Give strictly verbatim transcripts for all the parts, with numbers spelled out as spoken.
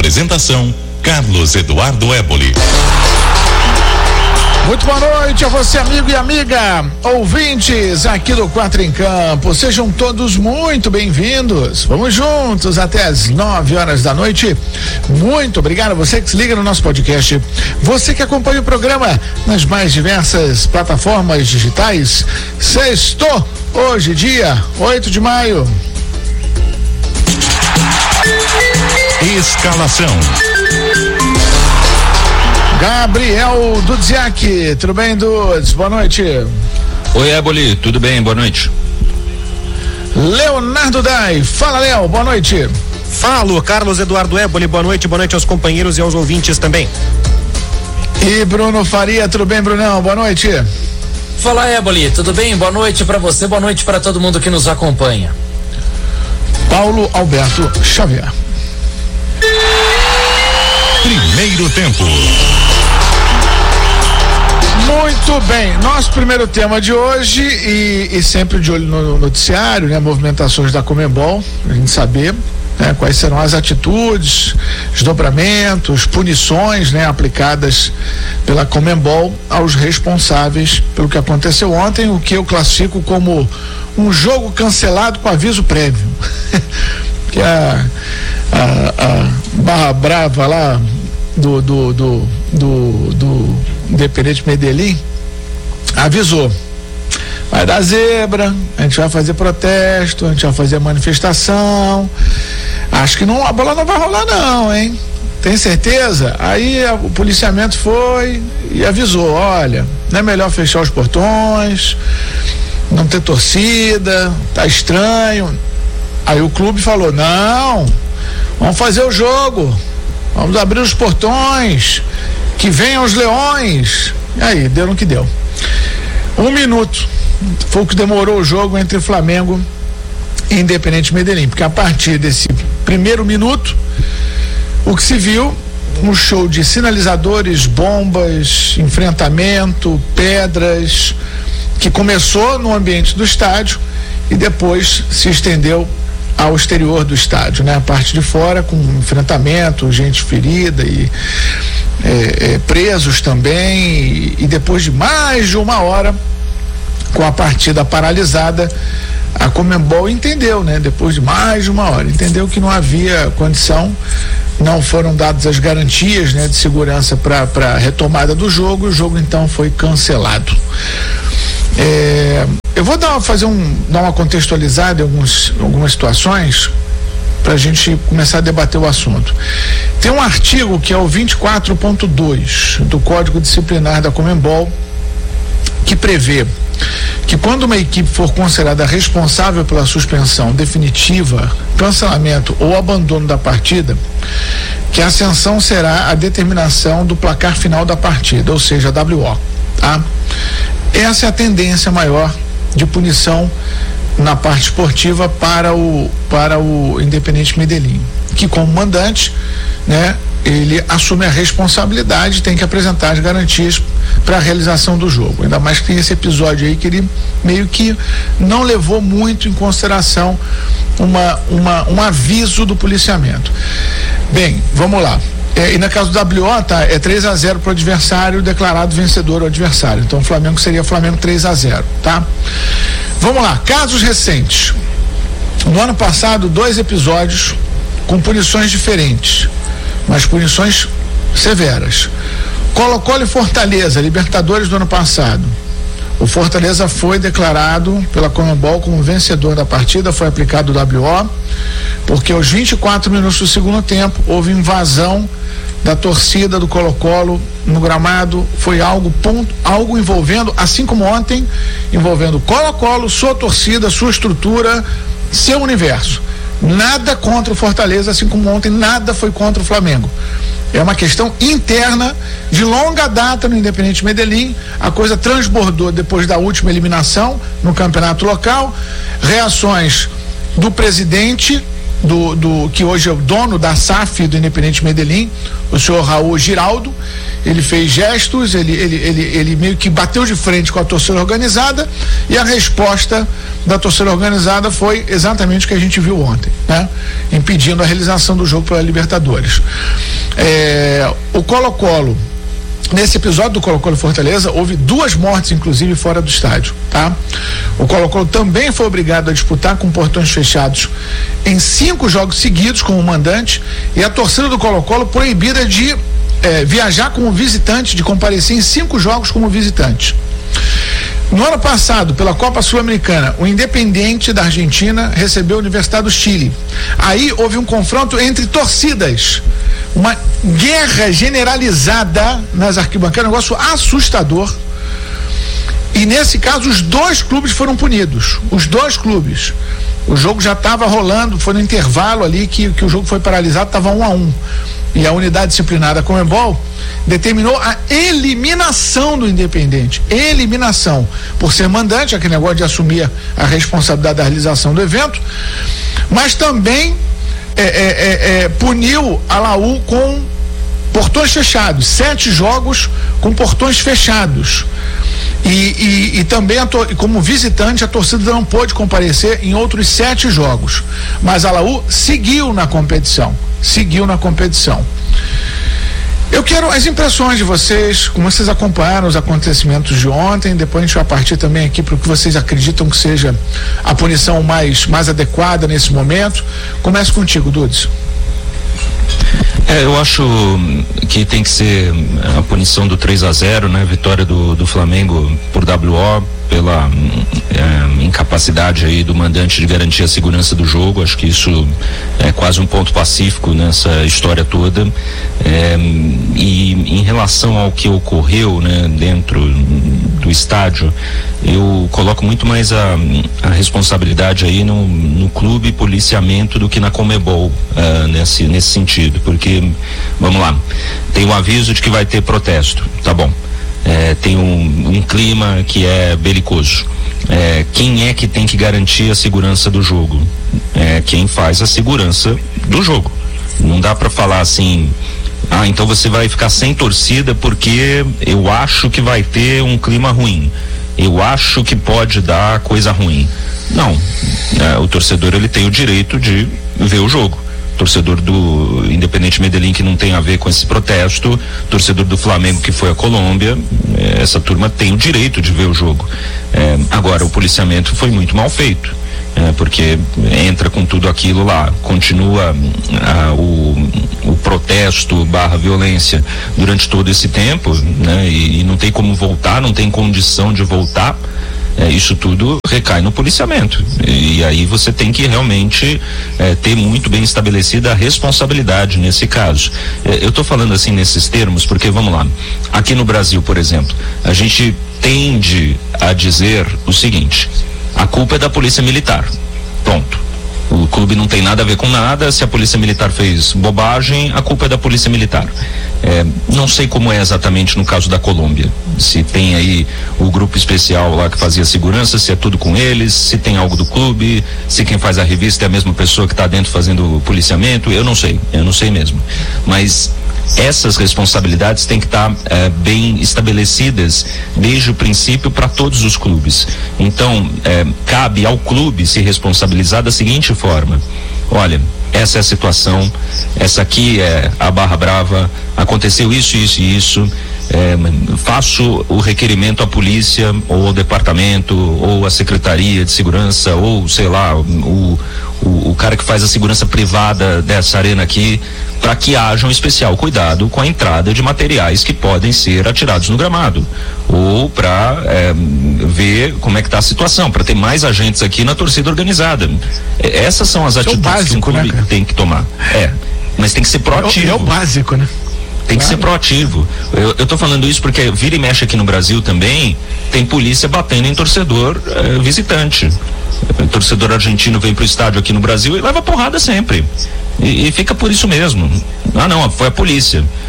Apresentação: Carlos Eduardo Éboli. Muito boa noite a você, amigo e amiga, ouvintes aqui do Quatro em Campo. Sejam todos muito bem-vindos. Vamos juntos até as nove horas da noite. Muito obrigado a você que se liga no nosso podcast. Você que acompanha o programa nas mais diversas plataformas digitais. Sextou, hoje, dia oito de maio. Escalação. Gabriel Dudziak, tudo bem, Dudes? Boa noite. Oi, Éboli, tudo bem? Boa noite. Leonardo Dai, fala, Léo, boa noite. Falo, Carlos Eduardo Éboli, boa noite, boa noite aos companheiros e aos ouvintes também. E Bruno Faria, tudo bem, Brunão? Boa noite. Fala, Éboli, tudo bem? Boa noite pra você, boa noite pra todo mundo que nos acompanha. Paulo Alberto Xavier. Primeiro tempo. Muito bem, nosso primeiro tema de hoje e, e sempre de olho no noticiário, né? Movimentações da Conmebol, a gente saber, né? Quais serão as atitudes, desdobramentos, punições, né? Aplicadas pela Conmebol aos responsáveis pelo que aconteceu ontem, o que eu classifico como um jogo cancelado com aviso prévio. Que a, a, a Barra Brava lá do do do do, do Independente Medellín avisou: vai dar zebra, a gente vai fazer protesto, a gente vai fazer manifestação. Acho que não, a bola não vai rolar não, hein? Tem certeza? Aí a, o policiamento foi e avisou: olha, não é melhor fechar os portões, não ter torcida, tá estranho. Aí o clube falou: não, vamos fazer o jogo, vamos abrir os portões, que venham os leões. E aí, deu no que deu. Um minuto foi o que demorou o jogo entre Flamengo e Independente Medellín, porque a partir desse primeiro minuto, o que se viu, um show de sinalizadores, bombas, enfrentamento, pedras, que começou no ambiente do estádio e depois se estendeu ao exterior do estádio, né? A parte de fora, com enfrentamento, gente ferida e é, é, presos também, e, e depois de mais de uma hora, com a partida paralisada, a Conmebol entendeu, né? Depois de mais de uma hora, entendeu que não havia condição, não foram dadas as garantias, né, de segurança para para retomada do jogo, e o jogo então foi cancelado. É, eu vou dar, fazer um, dar uma contextualizada em alguns, algumas situações para a gente começar a debater o assunto. Tem um artigo que é o vinte e quatro ponto dois do Código Disciplinar da Conmebol, que prevê que quando uma equipe for considerada responsável pela suspensão definitiva, cancelamento ou abandono da partida, que a sanção será a determinação do placar final da partida, ou seja, a W O, tá? Essa é a tendência maior de punição na parte esportiva para o para o Independente Medellín, que como mandante, né, ele assume a responsabilidade, tem que apresentar as garantias para a realização do jogo. Ainda mais que tem esse episódio aí que ele meio que não levou muito em consideração uma, uma, um aviso do policiamento. Bem, vamos lá. É, e no caso do W O, tá, é três a zero para o adversário, declarado vencedor o adversário. Então o Flamengo seria Flamengo três a zero, tá? Vamos lá, casos recentes. No ano passado, dois episódios com punições diferentes, mas punições severas. Colo-Colo e Fortaleza, Libertadores do ano passado. O Fortaleza foi declarado pela Conmebol como vencedor da partida, foi aplicado o W O, porque aos vinte e quatro minutos do segundo tempo houve invasão da torcida do Colo-Colo no gramado. Foi algo, ponto, algo envolvendo, assim como ontem, envolvendo Colo-Colo, sua torcida, sua estrutura, seu universo. Nada contra o Fortaleza, assim como ontem nada foi contra o Flamengo. É uma questão interna de longa data no Independente Medellín. A coisa transbordou depois da última eliminação no campeonato local. Reações do presidente do, do que hoje é o dono da S A F do Independente Medellín, o senhor Raul Giraldo. Ele fez gestos, ele, ele, ele, ele meio que bateu de frente com a torcida organizada, e a resposta da torcida organizada foi exatamente o que a gente viu ontem, né? Impedindo a realização do jogo pela Libertadores. É, o Colo-Colo, nesse episódio do Colo-Colo Fortaleza, houve duas mortes, inclusive, fora do estádio, tá? O Colo-Colo também foi obrigado a disputar com portões fechados em cinco jogos seguidos como mandante, e a torcida do Colo-Colo proibida de é, viajar como visitante, de comparecer em cinco jogos como visitante. No ano passado, pela Copa Sul-Americana, o Independiente da Argentina recebeu a Universidade do Chile. Aí houve um confronto entre torcidas, uma guerra generalizada nas arquibancadas, um negócio assustador. E nesse caso, os dois clubes foram punidos. Os dois clubes. O jogo já estava rolando, foi no intervalo ali que, que o jogo foi paralisado, estava um a um. E a unidade disciplinar da Conmebol determinou a eliminação do Independente. Eliminação. Por ser mandante, aquele negócio de assumir a responsabilidade da realização do evento, mas também é, é, é, é, puniu a Laú com portões fechados, sete jogos com portões fechados. E, e, e também, a to, como visitante, a torcida não pôde comparecer em outros sete jogos. Mas a Laú seguiu na competição. Seguiu na competição. Eu quero as impressões de vocês, como vocês acompanharam os acontecimentos de ontem. Depois a gente vai partir também aqui para o que vocês acreditam que seja a punição mais, mais adequada nesse momento. Começo contigo, Dudes. É, eu acho que tem que ser a punição do três a zero, né? Vitória do, do Flamengo por W O, pela é, incapacidade aí do mandante de garantir a segurança do jogo. Acho que isso é quase um ponto pacífico nessa história toda. É, e em relação ao que ocorreu, né, dentro do estádio, eu coloco muito mais a, a responsabilidade aí no, no clube policiamento do que na Conmebol, uh, nesse, nesse sentido, porque, vamos lá, tem o aviso de que vai ter protesto, tá bom. É, tem um, um clima que é belicoso. É, quem é que tem que garantir a segurança do jogo? É quem faz a segurança do jogo. Não dá para falar assim, ah, então você vai ficar sem torcida porque eu acho que vai ter um clima ruim, eu acho que pode dar coisa ruim. Não, é, o torcedor ele tem o direito de ver o jogo. Torcedor do Independente Medellín, que não tem a ver com esse protesto, torcedor do Flamengo que foi à Colômbia, eh, essa turma tem o direito de ver o jogo. Eh, agora, o policiamento foi muito mal feito, eh, porque entra com tudo aquilo lá, continua ah, o, o protesto barra violência durante todo esse tempo, né? E, e não tem como voltar, não tem condição de voltar. É, isso tudo recai no policiamento, e, e aí você tem que realmente é, ter muito bem estabelecida a responsabilidade nesse caso. É, eu estou falando assim nesses termos porque, vamos lá, aqui no Brasil, por exemplo, a gente tende a dizer o seguinte: a culpa é da polícia militar, ponto. O clube não tem nada a ver com nada. Se a polícia militar fez bobagem, a culpa é da polícia militar. É, não sei como é exatamente no caso da Colômbia, se tem aí o grupo especial lá que fazia segurança, se é tudo com eles, se tem algo do clube, se quem faz a revista é a mesma pessoa que está dentro fazendo policiamento. Eu não sei, eu não sei mesmo, mas essas responsabilidades têm que estar tá, é, bem estabelecidas desde o princípio para todos os clubes. Então, é, cabe ao clube se responsabilizar da seguinte forma: olha, essa é a situação, essa aqui é a barra brava, aconteceu isso, isso e isso, é, faço o requerimento à polícia, ou ao departamento, ou à secretaria de segurança, ou sei lá, o, o, o cara que faz a segurança privada dessa arena aqui, para que haja um especial cuidado com a entrada de materiais que podem ser atirados no gramado, ou para é, ver como é que está a situação, para ter mais agentes aqui na torcida organizada. É, essas são as atitudes básico, que um clube, né, tem que tomar. É, mas tem que ser proativo. É, é o básico, né? Tem que claro. ser proativo. Eu, eu tô falando isso porque vira e mexe aqui no Brasil também, tem polícia batendo em torcedor é, visitante. O torcedor argentino vem pro estádio aqui no Brasil e leva porrada sempre. E, e fica por isso mesmo. Ah, não, foi a polícia.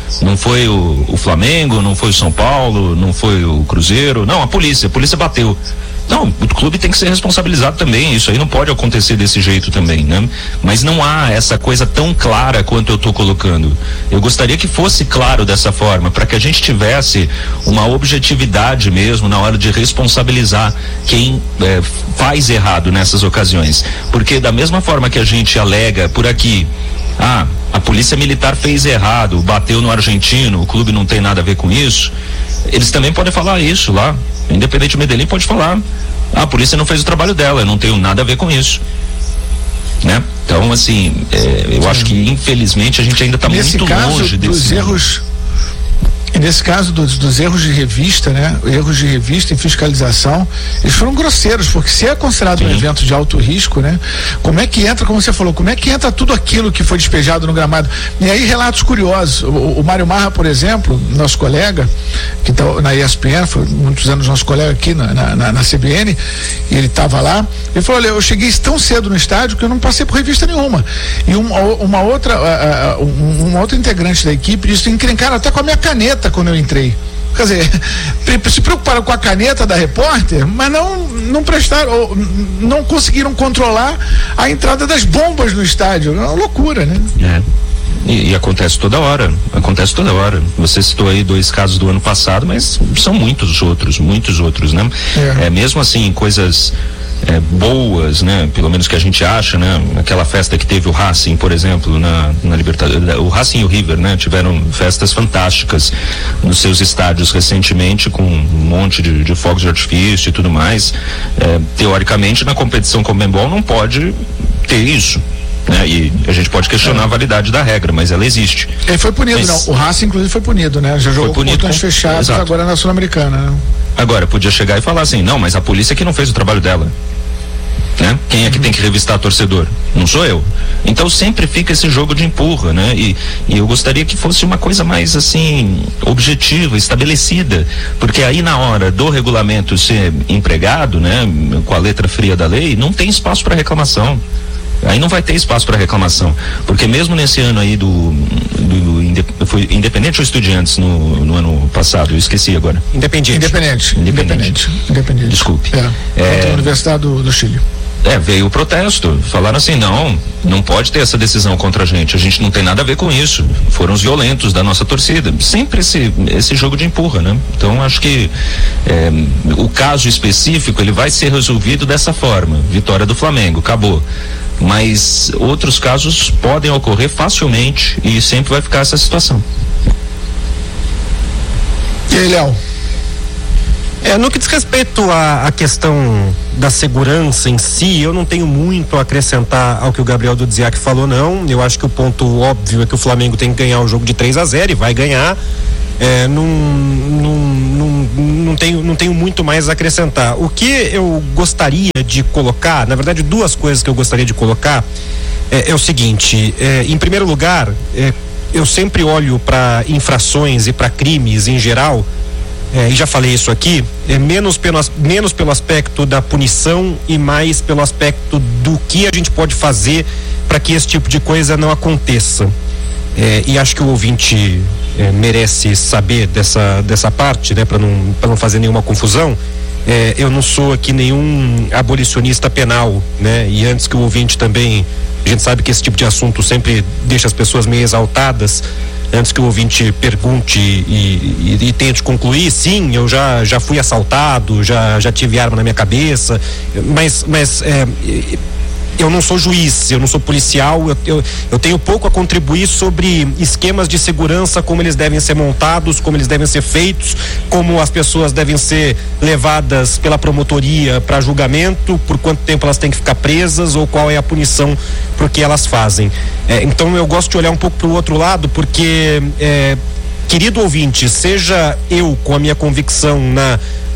Não foi o, o Flamengo, não foi o São Paulo, não foi o Cruzeiro, não, a polícia, a polícia bateu. Não, o clube tem que ser responsabilizado também, isso aí não pode acontecer desse jeito também, né? Mas não há essa coisa tão clara quanto eu estou colocando. Eu gostaria que fosse claro dessa forma, para que a gente tivesse uma objetividade mesmo na hora de responsabilizar quem é, faz errado nessas ocasiões. Porque da mesma forma que a gente alega por aqui, ah, a polícia militar fez errado, bateu no argentino, o clube não tem nada a ver com isso, eles também podem falar isso lá. Independente do Medellín pode falar, ah, a polícia não fez o trabalho dela, eu não tenho nada a ver com isso, né? Então, assim, é, eu Sim. acho que infelizmente a gente ainda está muito caso, longe dos desse erros. E nesse caso dos, dos erros de revista, né? Erros de revista e fiscalização, eles foram grosseiros, porque se é considerado Sim. um evento de alto risco, né? Como é que entra, como você falou, como é que entra tudo aquilo que foi despejado no gramado? E aí relatos curiosos, o, o Mário Marra, por exemplo, nosso colega, que está na E S P N, foi muitos anos nosso colega aqui na, na, na, na C B N, e ele estava lá, ele falou, olha, eu cheguei tão cedo no estádio que eu não passei por revista nenhuma. E uma, uma outra, uh, uh, uma outra integrante da equipe disse, encrencaram até com a minha caneta quando eu entrei. Quer dizer, se preocuparam com a caneta da repórter, mas não, não prestaram, ou não conseguiram controlar a entrada das bombas no estádio. É uma loucura, né? É. E, e acontece toda hora, acontece toda hora. Você citou aí dois casos do ano passado, mas são muitos outros, muitos outros, né? É, é mesmo assim, coisas É, boas, né? Pelo menos que a gente acha, né? Aquela festa que teve o Racing, por exemplo, na, na Libertadores, o Racing e o River, né? Tiveram festas fantásticas nos seus estádios recentemente, com um monte de, de fogos de artifício e tudo mais. É, teoricamente, na competição Conmebol não pode ter isso, né? E a gente pode questionar é. a validade da regra, mas ela existe. Ele foi punido, mas... não. O Racing, inclusive, foi punido, né? Já jogou com portões fechados, agora na Sul-Americana, né? Agora, podia chegar e falar assim, não, mas a polícia que não fez o trabalho dela, né? Quem é que tem que revistar torcedor? Não sou eu. Então sempre fica esse jogo de empurra, né? E, e eu gostaria que fosse uma coisa mais assim, objetiva, estabelecida, porque aí na hora do regulamento ser empregado, né? Com a letra fria da lei, não tem espaço para reclamação. Aí não vai ter espaço para reclamação, porque mesmo nesse ano aí do, do, do foi Independente ou Estudiantes no, no ano passado, eu esqueci agora. Independente. Independente. Independente. Independente. Desculpe. É. É, a Universidade do, do Chile. É, veio o protesto, falaram assim, não, não pode ter essa decisão contra a gente, a gente não tem nada a ver com isso, foram os violentos da nossa torcida, sempre esse, esse jogo de empurra, né? Então acho que é, o caso específico, ele vai ser resolvido dessa forma, vitória do Flamengo, acabou. Mas outros casos podem ocorrer facilmente e sempre vai ficar essa situação. E aí, Léo? É, no que diz respeito à, à questão da segurança em si, eu não tenho muito a acrescentar ao que o Gabriel Dudziak falou, não. Eu acho que o ponto óbvio é que o Flamengo tem que ganhar o jogo de três a zero e vai ganhar. É, não, não, não, não, tenho, não tenho muito mais a acrescentar. O que eu gostaria de colocar, na verdade, duas coisas que eu gostaria de colocar é, é o seguinte: é, em primeiro lugar, é, eu sempre olho para infrações e para crimes em geral. É, e já falei isso aqui, é menos pelo, menos pelo aspecto da punição e mais pelo aspecto do que a gente pode fazer para que esse tipo de coisa não aconteça. É, e acho que o ouvinte é, merece saber dessa, dessa parte, né, para não, para não fazer nenhuma confusão. É, eu não sou aqui nenhum abolicionista penal, né? E antes que o ouvinte também, a gente sabe que esse tipo de assunto sempre deixa as pessoas meio exaltadas. Antes que o ouvinte pergunte e, e, e tente concluir, sim, eu já, já fui assaltado, já, já tive arma na minha cabeça, mas, mas é, eu não sou juiz, eu não sou policial, eu, eu, eu tenho pouco a contribuir sobre esquemas de segurança, como eles devem ser montados, como eles devem ser feitos, como as pessoas devem ser levadas pela promotoria para julgamento, por quanto tempo elas têm que ficar presas ou qual é a punição por que elas fazem. É, então eu gosto de olhar um pouco para o outro lado, porque é, querido ouvinte, seja eu com a minha convicção na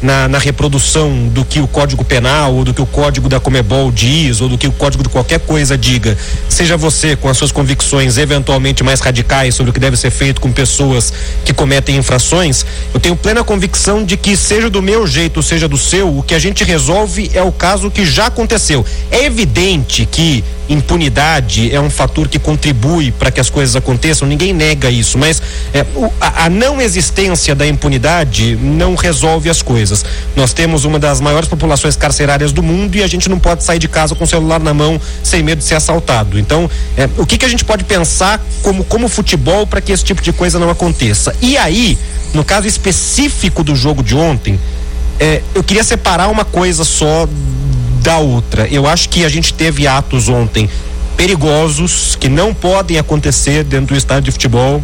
na, na reprodução do que o Código Penal ou do que o Código da Comebol diz ou do que o Código de qualquer coisa diga, seja você com as suas convicções eventualmente mais radicais sobre o que deve ser feito com pessoas que cometem infrações, eu tenho plena convicção de que seja do meu jeito, seja do seu, o que a gente resolve é o caso que já aconteceu. É evidente que impunidade é um fator que contribui para que as coisas aconteçam, ninguém nega isso, mas é, o, a, a não existência da impunidade não resolve as coisas. Nós temos uma das maiores populações carcerárias do mundo e a gente não pode sair de casa com o celular na mão sem medo de ser assaltado. Então, é, o que que a gente pode pensar como, como futebol para que esse tipo de coisa não aconteça? E aí, no caso específico do jogo de ontem, é, eu queria separar uma coisa só da outra. Eu acho que a gente teve atos ontem perigosos que não podem acontecer dentro do estádio de futebol,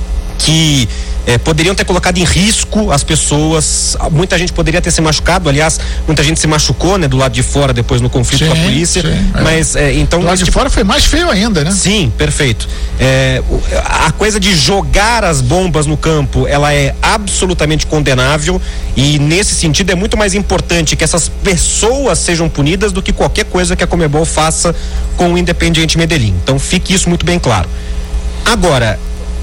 que eh, poderiam ter colocado em risco as pessoas. Muita gente poderia ter se machucado, aliás, muita gente se machucou, né, do lado de fora depois no conflito sim, com a polícia, sim, mas é. eh, então do lado de tipo... fora foi mais feio ainda, né? Sim, perfeito. Eh, a coisa de jogar as bombas no campo, ela é absolutamente condenável e nesse sentido é muito mais importante que essas pessoas sejam punidas do que qualquer coisa que a Comebol faça com o Independiente Medellín. Então fique isso muito bem claro. Agora,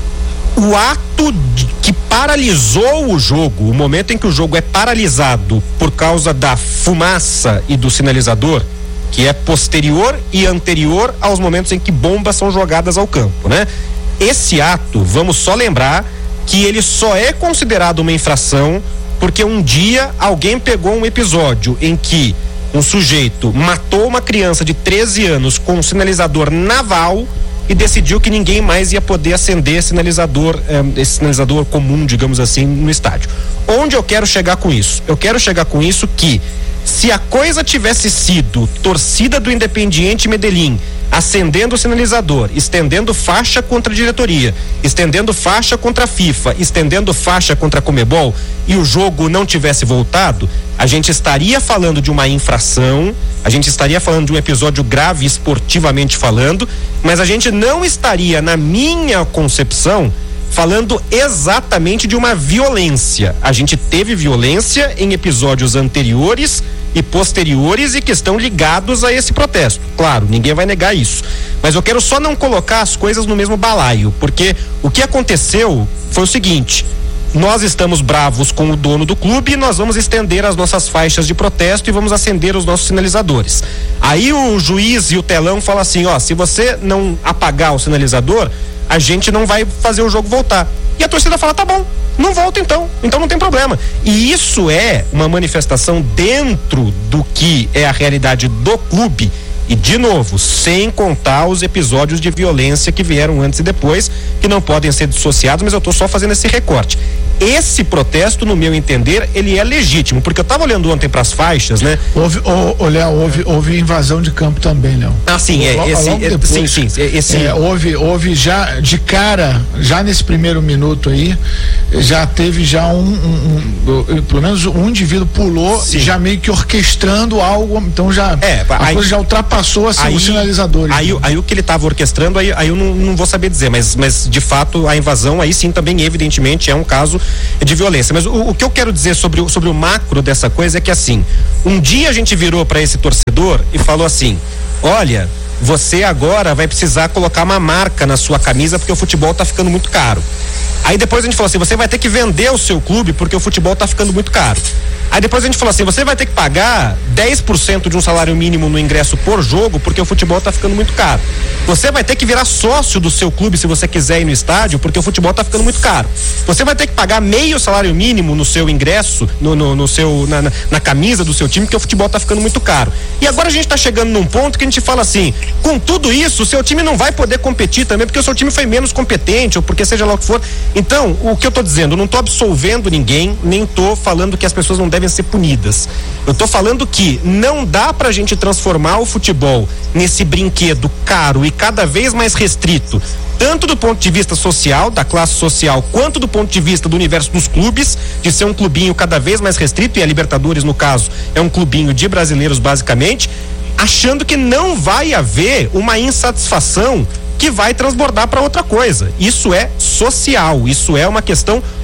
o ato de, que paralisou o jogo, o momento em que o jogo é paralisado por causa da fumaça e do sinalizador, que é posterior e anterior aos momentos em que bombas são jogadas ao campo, né? Esse ato, vamos só lembrar que ele só é considerado uma infração porque um dia alguém pegou um episódio em que um sujeito matou uma criança de treze anos com um sinalizador naval e decidiu que ninguém mais ia poder acender sinalizador, eh, esse sinalizador comum, digamos assim, no estádio. Onde eu quero chegar com isso? Eu quero chegar com isso que se a coisa tivesse sido torcida do Independiente Medellín acendendo o sinalizador, estendendo faixa contra a diretoria, estendendo faixa contra a FIFA, estendendo faixa contra a Comebol e o jogo não tivesse voltado, a gente estaria falando de uma infração, a gente estaria falando de um episódio grave esportivamente falando, mas a gente não estaria, na minha concepção, falando exatamente de uma violência. A gente teve violência em episódios anteriores e posteriores e que estão ligados a esse protesto. Claro, ninguém vai negar isso. Mas eu quero só não colocar as coisas no mesmo balaio, porque o que aconteceu foi o seguinte: nós estamos bravos com o dono do clube e nós vamos estender as nossas faixas de protesto e vamos acender os nossos sinalizadores. Aí o juiz e o telão falam assim, ó, se você não apagar o sinalizador, a gente não vai fazer o jogo voltar. E a torcida fala, tá bom, não volta então, então não tem problema. E isso é uma manifestação dentro do que é a realidade do clube. E, de novo, sem contar os episódios de violência que vieram antes e depois, que não podem ser dissociados, mas eu estou só fazendo esse recorte. Esse protesto, no meu entender, ele é legítimo, porque eu estava olhando ontem para as faixas, né? Houve, oh, Léo, houve, houve invasão de campo também, Léo. Ah, sim, é, logo, esse, logo é, depois, sim, sim, esse... é, houve, houve já, de cara, já nesse primeiro minuto aí, já teve já um, um, um pelo menos um indivíduo pulou, sim, já meio que orquestrando algo, então já, é, a aí, coisa já ultrapassou assim, aí, os sinalizadores. Aí, aí o que ele estava orquestrando, aí, aí eu não, não vou saber dizer, mas, mas de fato a invasão aí sim também evidentemente é um caso de violência. Mas o, o que eu quero dizer sobre, sobre o macro dessa coisa é que assim, um dia a gente virou para esse torcedor e falou assim, olha, você agora vai precisar colocar uma marca na sua camisa porque o futebol tá ficando muito caro. Aí depois a gente falou assim, você vai ter que vender o seu clube porque o futebol tá ficando muito caro. Aí depois a gente falou assim, você vai ter que pagar dez por cento de um salário mínimo no ingresso por jogo porque o futebol tá ficando muito caro. Você vai ter que virar sócio do seu clube se você quiser ir no estádio porque o futebol tá ficando muito caro. Você vai ter que pagar meio salário mínimo no seu ingresso, no, no, no seu, na, na, na camisa do seu time porque o futebol tá ficando muito caro. E agora a gente tá chegando num ponto que a gente fala assim, com tudo isso, o seu time não vai poder competir também porque o seu time foi menos competente ou porque seja lá o que for. Então, o que eu tô dizendo, eu não tô absolvendo ninguém, nem tô falando que as pessoas não devem ser punidas. Eu tô falando que não dá pra gente transformar o futebol nesse brinquedo caro e cada vez mais restrito, tanto do ponto de vista social, da classe social, quanto do ponto de vista do universo dos clubes, de ser um clubinho cada vez mais restrito, e a Libertadores, no caso, é um clubinho de brasileiros basicamente, achando que não vai haver uma insatisfação que vai transbordar para outra coisa. Isso é social, isso é uma questão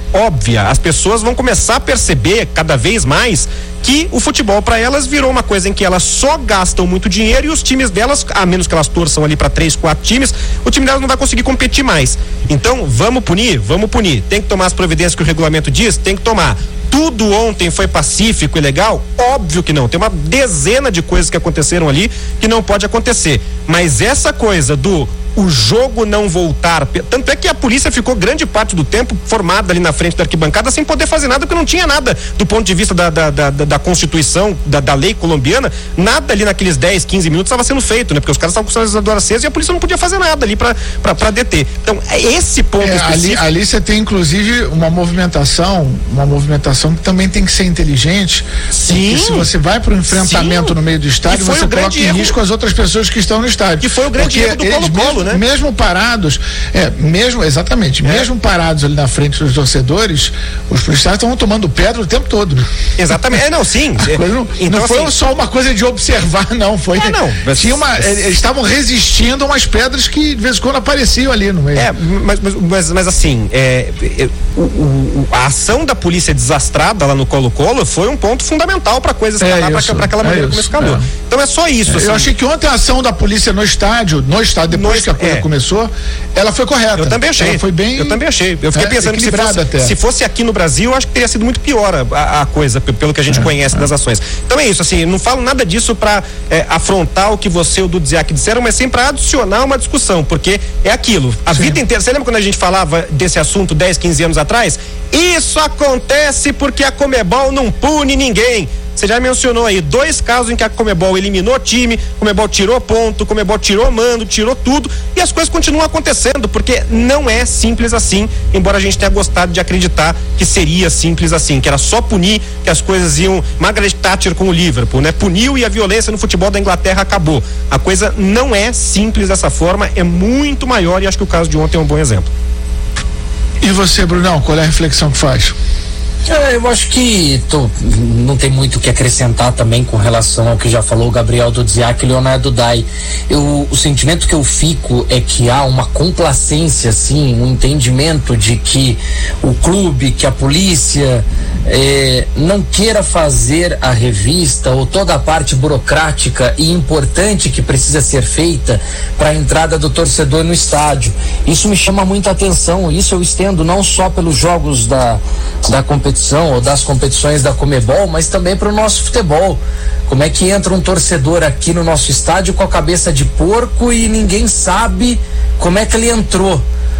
óbvia. As pessoas vão começar a perceber cada vez mais que o futebol para elas virou uma coisa em que elas só gastam muito dinheiro e os times delas, a menos que elas torçam ali para três, quatro times, o time delas não vai conseguir competir mais. Então, vamos punir? Vamos punir. Tem que tomar as providências que o regulamento diz? Tem que tomar. Tudo ontem foi pacífico e legal? Óbvio que não. Tem uma dezena de coisas que aconteceram ali que não pode acontecer. Mas essa coisa do o jogo não voltar, tanto é que a polícia ficou grande parte do tempo formada ali na frente da arquibancada sem poder fazer nada, porque não tinha nada do ponto de vista da, da, da, da Constituição, da, da lei colombiana, nada ali naqueles dez, quinze minutos estava sendo feito, né? Porque os caras estavam com o sinalizador aceso e a polícia não podia fazer nada ali para deter. Então, é esse ponto é, específico. Ali, ali você tem, inclusive, uma movimentação, uma movimentação que também tem que ser inteligente. Sim. Porque se você vai para o enfrentamento, sim, no meio do estádio, você coloca em erro, risco as outras pessoas que estão no estádio. Que foi o grande porque erro do Colo-Colo, né? Mesmo parados, é, mesmo, exatamente, é. mesmo parados ali na frente dos torcedores, os policiais estavam tomando pedra o tempo todo. Exatamente, é, não, sim. Não, então, não foi assim, só uma coisa de observar, não, foi, é, não, mas, tinha uma, eles estavam resistindo a umas pedras que de vez em quando apareciam ali no meio. É, mas, mas, mas, mas assim, é, é, o, o, a ação da polícia desastrada lá no Colo-Colo foi um ponto fundamental para a coisa escalar, é para aquela maneira é como escalou. É. Então é só isso. É, assim. Eu achei que ontem a ação da polícia no estádio, no estádio, depois no, que a coisa é. começou, ela foi correta. Eu também achei. Ela foi bem. Eu também achei. Eu fiquei é, pensando que se fosse, até. se fosse aqui no Brasil, eu acho que teria sido muito pior a, a coisa, pelo que a gente é, conhece é. das ações. Então é isso, assim, não falo nada disso para é, afrontar o que você e o Dudziak disseram, mas sim para adicionar uma discussão, porque é aquilo. A sim. vida inteira. Você lembra quando a gente falava desse assunto dez, quinze anos atrás? Isso acontece porque a Conmebol não pune ninguém. Você já mencionou aí dois casos em que a Conmebol eliminou time, Conmebol tirou ponto, Conmebol tirou mando, tirou tudo, e as coisas continuam acontecendo, porque não é simples assim, embora a gente tenha gostado de acreditar que seria simples assim, que era só punir, que as coisas iam. Margaret Thatcher com o Liverpool, né? Puniu e a violência no futebol da Inglaterra acabou. A coisa não é simples dessa forma, é muito maior, e acho que o caso de ontem é um bom exemplo. E você, Brunão, qual é a reflexão que faz? Eu acho que tô, não tem muito o que acrescentar também com relação ao que já falou o Gabriel Dudziak e Leonardo Dai. Eu, o sentimento que eu fico é que há uma complacência, assim, um entendimento de que o clube, que a polícia eh, não queira fazer a revista ou toda a parte burocrática e importante que precisa ser feita para a entrada do torcedor no estádio. Isso me chama muita atenção, isso eu estendo não só pelos jogos da, da competição ou das competições da Conmebol, mas também para o nosso futebol. Como é que entra um torcedor aqui no nosso estádio com a cabeça de porco e ninguém sabe como é que ele entrou?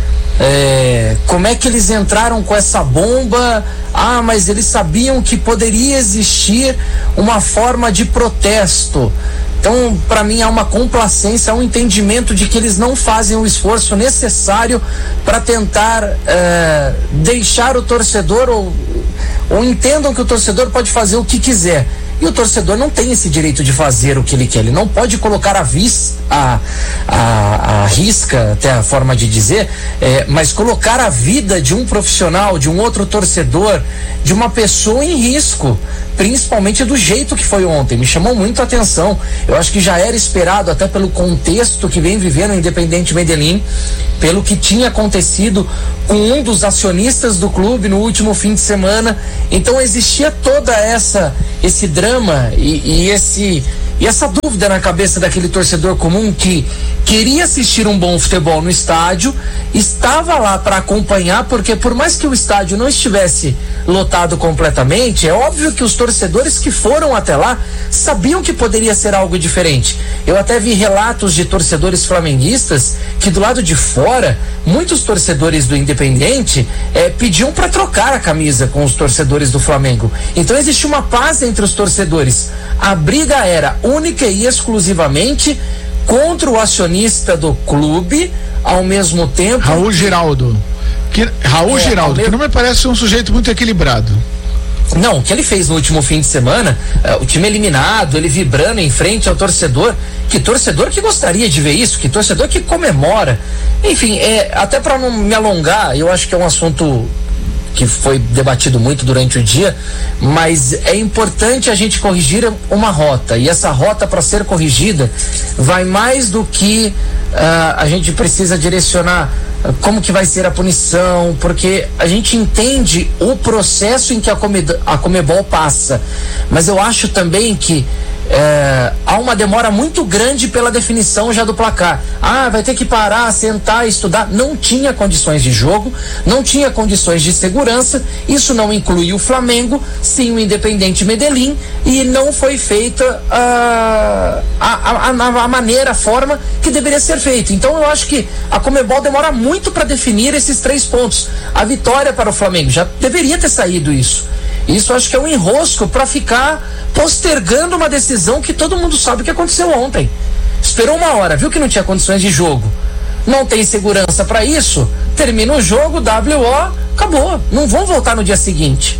É, como é que eles entraram com essa bomba? Ah, mas eles sabiam que poderia existir uma forma de protesto. Então, para mim, há uma complacência, há um entendimento de que eles não fazem o esforço necessário para tentar é, deixar o torcedor, ou, ou entendam que o torcedor pode fazer o que quiser. E o torcedor não tem esse direito de fazer o que ele quer. Ele não pode colocar a vista, a, a, a risca, até a forma de dizer, é, mas colocar a vida de um profissional, de um outro torcedor, de uma pessoa em risco, principalmente do jeito que foi ontem. Me chamou muito a atenção. Eu acho que já era esperado, até pelo contexto que vem vivendo o Independiente Medellín, pelo que tinha acontecido com um dos acionistas do clube no último fim de semana. Então existia toda essa esse drama e, e esse e essa dúvida na cabeça daquele torcedor comum que queria assistir um bom futebol no estádio, estava lá para acompanhar, porque por mais que o estádio não estivesse lotado completamente, é óbvio que os torcedores que foram até lá sabiam que poderia ser algo diferente. Eu até vi relatos de torcedores flamenguistas que do lado de fora, muitos torcedores do Independiente eh, pediam para trocar a camisa com os torcedores do Flamengo. Então existia uma paz entre os torcedores. A briga era única e exclusivamente contra o acionista do clube, ao mesmo tempo... Raul Giraldo. Que, Raul é, Giraldo, que não me parece um sujeito muito equilibrado. Não, o que ele fez no último fim de semana, uh, o time eliminado, ele vibrando em frente ao torcedor, que torcedor que gostaria de ver isso, que torcedor que comemora. Enfim, é, até para não me alongar, eu acho que é um assunto que foi debatido muito durante o dia, mas é importante a gente corrigir uma rota, e essa rota, para ser corrigida, vai mais do que uh, a gente precisa direcionar como que vai ser a punição, porque a gente entende o processo em que a, Come, a Comebol passa, mas eu acho também que É, há uma demora muito grande pela definição já do placar. Ah, vai ter que parar, sentar, estudar. Não tinha condições de jogo, não tinha condições de segurança. Isso não inclui o Flamengo, sim o Independiente Medellín, e não foi feita uh, a, a, a, a maneira, a forma que deveria ser feita. Então eu acho que a Comebol demora muito para definir esses três pontos. A vitória para o Flamengo, já deveria ter saído isso. Isso acho que é um enrosco para ficar postergando uma decisão que todo mundo sabe que aconteceu ontem. Esperou uma hora, viu que não tinha condições de jogo, não tem segurança para isso, termina o jogo, W O, acabou. Não vão voltar no dia seguinte.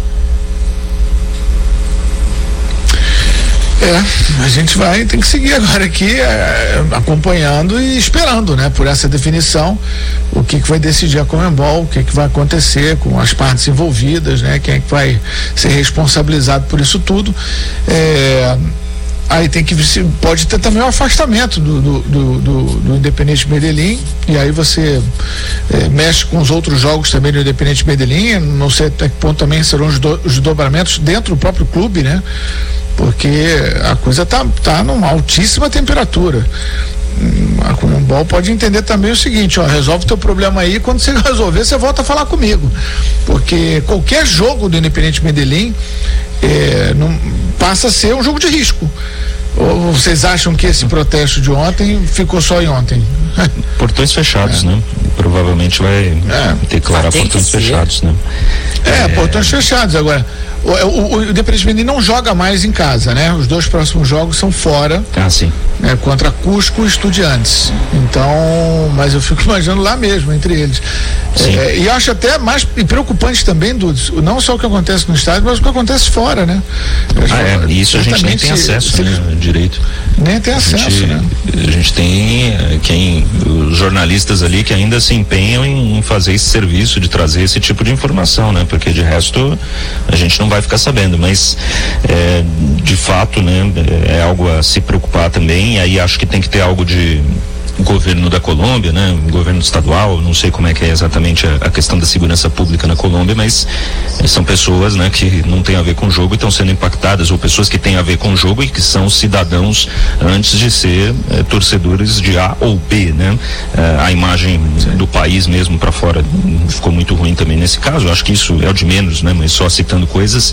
É, a gente vai, tem que seguir agora aqui é, acompanhando e esperando, né, por essa definição, o que que vai decidir a Conmebol, o que que vai acontecer com as partes envolvidas, né, quem é que vai ser responsabilizado por isso tudo. É, aí tem que, pode ter também um afastamento do, do, do, do, do Independiente Medellín, e aí você é, mexe com os outros jogos também do Independiente Medellín, não sei até que ponto também serão os, do, os dobramentos dentro do próprio clube, né, porque a coisa tá, tá numa altíssima temperatura. A Conmebol pode entender também o seguinte, ó, resolve o teu problema aí, quando você resolver, você volta a falar comigo, porque qualquer jogo do Independiente Medellín é, não, passa a ser um jogo de risco. Ou vocês acham que esse protesto de ontem ficou só em ontem? Portões fechados, é. né? Provavelmente vai é. declarar portões fechados, né? É, é, portões fechados. Agora, o, o, o Independiente Medellín não joga mais em casa, né? Os dois próximos jogos são fora. Ah, sim. Né, contra Cusco e Estudiantes. Então, mas eu fico imaginando lá mesmo, entre eles. É, e acho até mais preocupante também, Dudes, não só o que acontece no estádio, mas o que acontece fora, né? Ah, é, isso a gente nem tem acesso, se, né, se, direito. Nem tem acesso, a gente, né? A gente tem quem, os jornalistas ali que ainda se empenham em fazer esse serviço, de trazer esse tipo de informação, né? Porque de resto a gente não vai ficar sabendo, mas é, de fato, né, é algo a se preocupar também. E aí acho que tem que ter algo de governo da Colômbia, né, governo estadual, não sei como é que é exatamente a, a questão da segurança pública na Colômbia, mas eh, são pessoas, né, que não tem a ver com o jogo e estão sendo impactadas, ou pessoas que têm a ver com o jogo e que são cidadãos antes de ser eh, torcedores de A ou B, né? Eh, a imagem do país mesmo para fora ficou muito ruim também nesse caso. Eu acho que isso é o de menos, né, mas só citando coisas.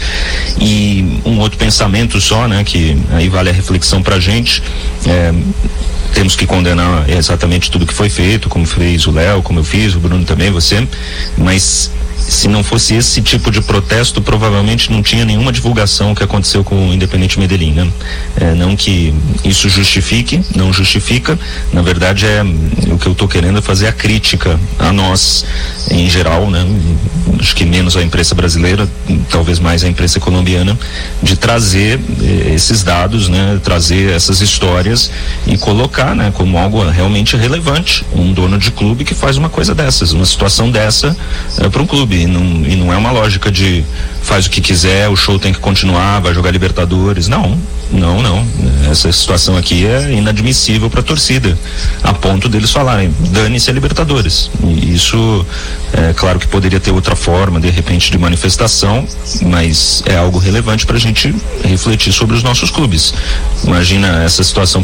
E um outro pensamento só, né, que aí vale a reflexão pra gente, é, temos que condenar exatamente tudo que foi feito, como fez o Léo, como eu fiz, o Bruno também, você, mas se não fosse esse tipo de protesto, provavelmente não tinha nenhuma divulgação que aconteceu com o Independiente Medellín, né? É, não que isso justifique, não justifica, na verdade é o que eu tô querendo é fazer a crítica a nós, em geral, né? Acho que menos a imprensa brasileira, talvez mais a imprensa colombiana, de trazer eh, esses dados, né? Trazer essas histórias e colocar, né? Como algo realmente relevante, um dono de clube que faz uma coisa dessas, uma situação dessa eh, para um clube. E não, e não é uma lógica de faz o que quiser, o show tem que continuar, vai jogar Libertadores. Não, não, não. Essa situação aqui é inadmissível para a torcida, a ponto deles falarem, dane-se a Libertadores. E isso, é claro que poderia ter outra forma, de repente, de manifestação, mas é algo relevante para a gente refletir sobre os nossos clubes. Imagina essa situação